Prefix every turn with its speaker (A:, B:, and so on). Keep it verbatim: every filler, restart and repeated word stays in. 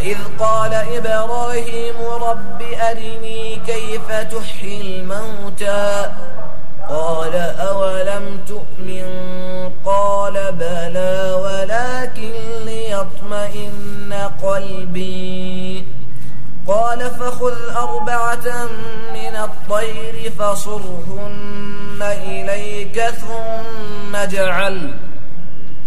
A: وإذ قال إبراهيم رب أرني كيف تحيي الموتى قال أولم تؤمن قال بلى ولكن ليطمئن قلبي قال فخذ أربعة من الطير فصرهن إليك ثم اجعل